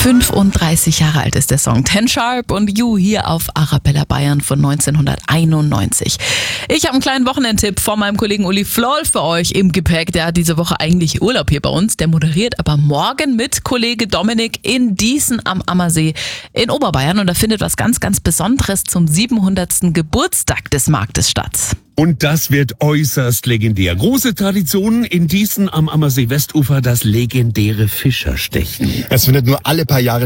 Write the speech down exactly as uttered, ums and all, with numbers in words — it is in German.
fünfunddreißig Jahre alt ist der Song. Ten Sharp und You hier auf Arabella Bayern von neunzehnhunderteinundneunzig. Ich habe einen kleinen Wochenendtipp von meinem Kollegen Uli Floll für euch im Gepäck. Der hat diese Woche eigentlich Urlaub hier bei uns. Der moderiert aber morgen mit Kollege Dominik in Dießen am Ammersee in Oberbayern. Und da findet was ganz, ganz Besonderes zum siebenhundertsten Geburtstag des Marktes statt. Und das wird äußerst legendär. Große Traditionen in Dießen am Ammersee-Westufer, das legendäre Fischerstechen. Es findet nur alle paar Jahre